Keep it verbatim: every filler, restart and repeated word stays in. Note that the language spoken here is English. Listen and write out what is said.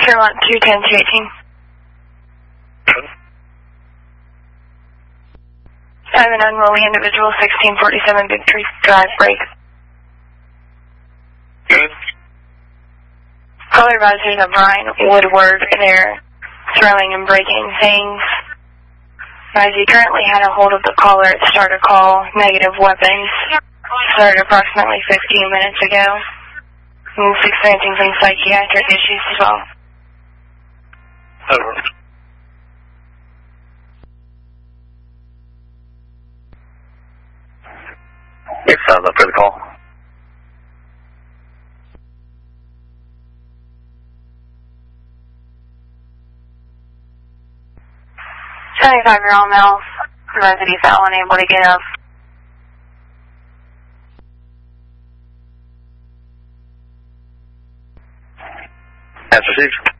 Turn left two ten two eighteen. I have an unruly individual, sixteen forty-seven Big Tree Drive, break. Good. Caller advisors of Brian Woodward, they're throwing and breaking things. As he currently had a hold of the caller at start a call, negative weapons. Started approximately fifteen minutes ago. He's experiencing some psychiatric issues as well. Over. Yes, sounds up for the call. seventy-five-year-old male, resident fell unable to get up. That's received.